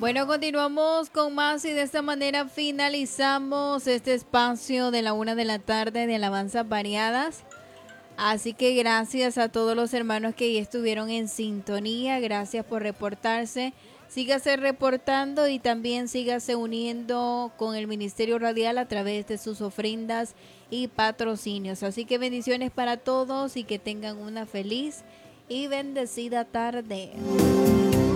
Bueno, continuamos con más y de esta manera finalizamos este espacio de la 1 de la tarde de alabanzas variadas. Así que gracias a todos los hermanos que ya estuvieron en sintonía, gracias por reportarse. Sígase reportando y también sígase uniendo con el Ministerio Radial a través de sus ofrendas y patrocinios. Así que bendiciones para todos y que tengan una feliz y bendecida tarde.